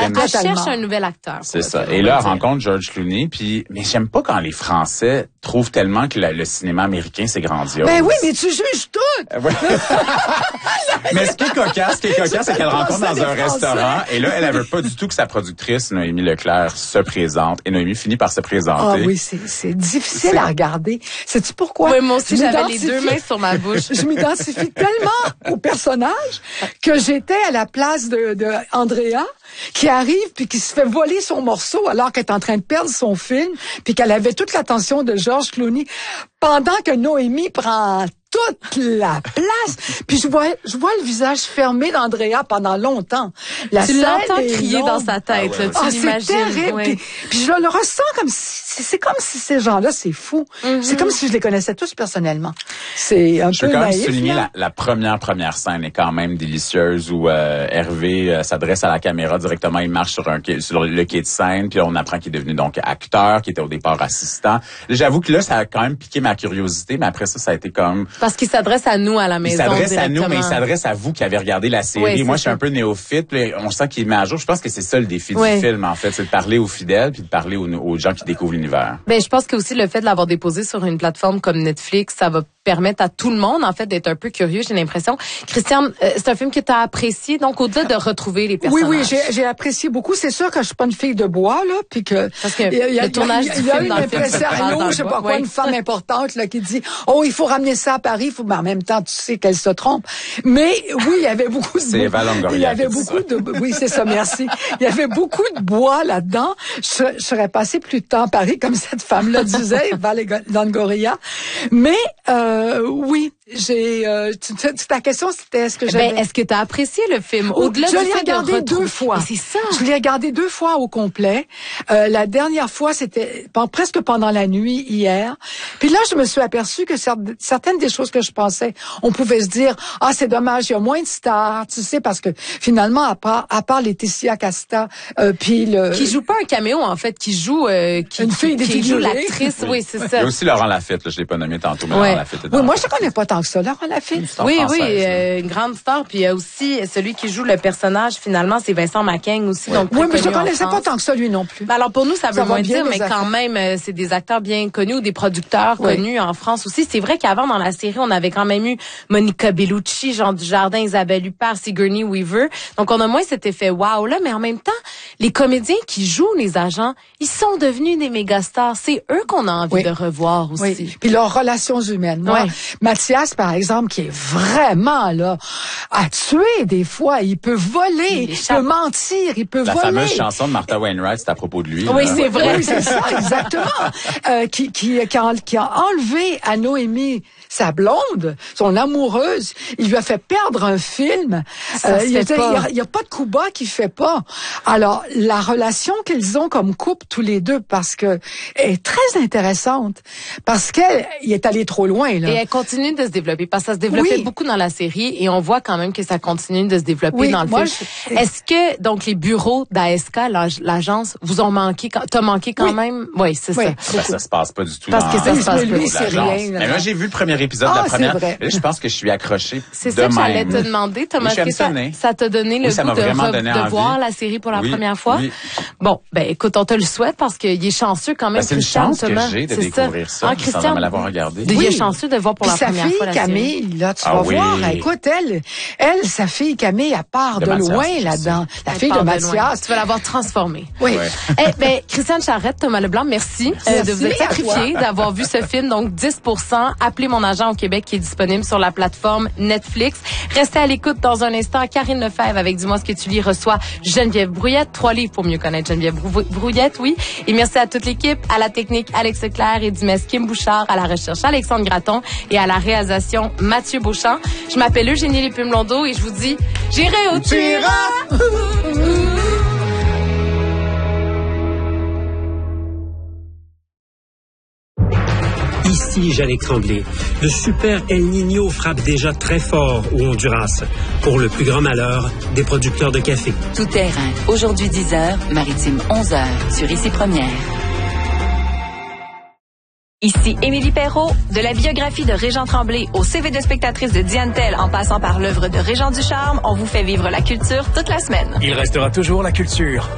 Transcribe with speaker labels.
Speaker 1: scène.
Speaker 2: Elle cherche un nouvel acteur.
Speaker 1: C'est ça. Et là, elle rencontre George Clooney, mais j'aime pas quand les Français trouvent tellement que le cinéma américain, c'est grandiose.
Speaker 3: Ben oui, mais tu juges tout!
Speaker 1: Ouais. Mais ce qui est cocasse, c'est qu'elle rencontre dans un restaurant, et là, elle veut pas du tout que sa productrice, Noémie Leclerc, se présente, et Noémie finit par se présenter.
Speaker 3: Ah oui, c'est difficile à regarder. Sais-tu pourquoi?
Speaker 2: Oui, moi aussi, j'avais les deux mains sur ma bouche.
Speaker 3: Je m'identifie tellement au personnage que j'étais à la place de Andrea, qui arrive puis qui se fait voler son morceau alors qu'elle est en train de perdre son film, puis qu'elle avait toute l'attention de George Clooney, pendant que Noémie prend toute la place. Puis je vois le visage fermé d'Andrea pendant longtemps.
Speaker 2: Tu l'entends crier dans sa tête,
Speaker 1: ah ouais,
Speaker 2: là, tu l'imagines.
Speaker 3: C'est terrible.
Speaker 2: Ouais.
Speaker 3: Puis je le ressens comme si, c'est comme si ces gens-là, c'est fou. C'est comme si je les connaissais tous personnellement. C'est un peu naïf.
Speaker 1: Je veux quand même souligner la première scène est quand même délicieuse où Hervé s'adresse à la caméra directement. Il marche sur le quai de scène, puis là, on apprend qu'il est devenu donc acteur, qui était au départ assistant. J'avoue que là, ça a quand même piqué ma curiosité, mais après ça a été comme...
Speaker 2: Parce qu'il s'adresse à nous à la maison.
Speaker 1: Il s'adresse
Speaker 2: directement.
Speaker 1: à nous, mais il s'adresse à vous qui avez regardé la série.
Speaker 2: Oui,
Speaker 1: moi, je suis un peu néophyte, puis on sent qu'il met à jour. Je pense que c'est ça le défi du film, en fait, c'est de parler aux fidèles puis de parler aux gens qui découvrent l'univers.
Speaker 2: Ben, je pense que aussi le fait de l'avoir déposé sur une plateforme comme Netflix, ça va permettre à tout le monde, en fait, d'être un peu curieux, j'ai l'impression. Christiane, c'est un film que tu as apprécié, donc au-delà de retrouver les personnages.
Speaker 3: Oui, j'ai apprécié beaucoup. C'est sûr que je suis pas une fille de bois, là, puis que...
Speaker 2: Parce que le tournage du film dans le film,
Speaker 3: je sais pas quoi, une femme importante, là, qui dit, oh, il faut ramener ça à Paris, mais en même temps, tu sais qu'elle se trompe. Mais oui, il y avait beaucoup de...
Speaker 1: C'est Eva Longoria.
Speaker 3: Il y avait beaucoup de... Oui, c'est ça, merci. Il y avait beaucoup de bois là-dedans. Je serais passé plus de temps à Paris, comme cette femme-là disait, Eva Longoria. Mais, oui, ta question, c'était est-ce que j'avais...
Speaker 2: est-ce que tu as apprécié le film? Au-delà
Speaker 3: je l'ai regardé 2 fois.
Speaker 2: C'est ça.
Speaker 3: Je l'ai regardé 2 fois au complet. La dernière fois, c'était presque pendant la nuit hier. Puis là, je me suis aperçue que certaines des choses que je pensais, on pouvait se dire, ah, c'est dommage, il y a moins de stars, tu sais, parce que finalement, à part Laetitia Casta, puis
Speaker 2: qui joue pas un caméo, en fait, qui joue
Speaker 3: une fille
Speaker 2: qui joue l'actrice, oui, c'est ça.
Speaker 1: Il y a aussi Laurent Lafitte, là, je l'ai pas nommé tantôt, mais Laurent Lafitte est dans
Speaker 3: moi, je connais pas tant que ça, Laurent Lafitte.
Speaker 2: Oui, une grande star, puis il y a aussi celui qui joue le personnage, finalement, c'est Vincent Macaigne aussi. Donc
Speaker 3: oui, mais je connaissais pas tant que ça, lui non plus.
Speaker 2: Ben alors, pour nous, ça veut moins dire, mais
Speaker 3: quand
Speaker 2: même, c'est des acteurs bien connus ou des producteurs connus en France aussi. C'est vrai qu'avant, dans la série, on avait quand même eu Monica Bellucci, Jean Dujardin, Isabelle Huppert, Sigourney Weaver. Donc, on a moins cet effet wow là, mais en même temps, les comédiens qui jouent les agents, ils sont devenus des méga stars. C'est eux qu'on a envie de revoir aussi.
Speaker 3: Oui. Puis leurs relations humaines. Moi, Mathias, par exemple, qui est vraiment là à tuer des fois. Il peut voler, il peut mentir, il peut voler.
Speaker 1: La fameuse chanson de Martha Wainwright, c'est à propos de lui.
Speaker 2: Oui, c'est vrai.
Speaker 3: Oui, c'est ça, exactement. Qui a enlevé à Noémie sa blonde, son amoureuse. Il lui a fait perdre un film. Il y a pas de coup bas qu'il fait pas. Alors, la relation qu'ils ont comme couple tous les deux, parce que est très intéressante, parce qu'elle est allée trop loin, là.
Speaker 2: Et elle continue de se développer, parce que ça se développait beaucoup dans la série, et on voit quand même que ça continue de se développer dans le film. Est-ce que, donc, les bureaux d'ASK, l'agence, vous ont manqué, t'as manqué quand même? Oui, c'est ça.
Speaker 1: Ça se passe pas du tout.
Speaker 2: Parce que ça se passe
Speaker 3: lui, c'est rien.
Speaker 1: Mais moi, j'ai vu le premier épisode de la première. Là, je pense que je suis accroché.
Speaker 2: C'est ça que j'allais te demander, Thomas. Ça t'a donné le goût de voir la série pour la première fois? Oui. Bon, écoute, on te le souhaite parce qu'il est chanceux quand même.
Speaker 1: C'est une chance que j'ai de découvrir ça, sans l'avoir regardé.
Speaker 2: Il est chanceux de voir pour la première fois la série.
Speaker 3: Sa fille Camille, là, tu vas voir. Écoute, elle, sa fille Camille, elle part de loin là-dedans. La fille de Mathias.
Speaker 2: Tu vas l'avoir transformée.
Speaker 3: Oui.
Speaker 2: Christiane Charrette, Thomas Leblanc, merci de vous être sacrifié, d'avoir vu ce film. Donc, 10%. Appelez mon agent au Québec qui est disponible sur la plateforme Netflix. Restez à l'écoute dans un instant. Karine Lefebvre avec Dis-moi ce que tu lis reçoit Geneviève Brouillette. 3 livres pour mieux connaître Geneviève Brouillette, oui. Et merci à toute l'équipe, à la technique Alex Leclerc et Dimès Kim Bouchard, à la recherche Alexandre Gratton et à la réalisation Mathieu Beauchamp. Je m'appelle Eugénie Lépine-Blondeau et je vous dis, j'irai où tu iras!
Speaker 4: Ici Jannick Tremblay. Le super El Niño frappe déjà très fort au Honduras, pour le plus grand malheur des producteurs de café.
Speaker 5: Tout terrain, aujourd'hui 10h, maritime 11h, sur Ici Première. Ici Émilie Perrault, de la biographie de Régent Tremblay au CV de spectatrice de Diane Tell en passant par l'œuvre de Régent Ducharme, on vous fait vivre la culture toute la semaine.
Speaker 6: Il restera toujours la culture.